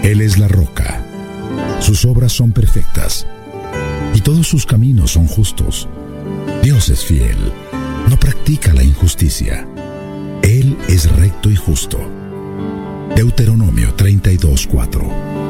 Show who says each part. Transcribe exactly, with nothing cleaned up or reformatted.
Speaker 1: Él es la roca. Sus obras son perfectas y todos sus caminos son justos. Dios es fiel, no practica la injusticia. Él es recto y justo. Deuteronomio treinta y dos, cuatro.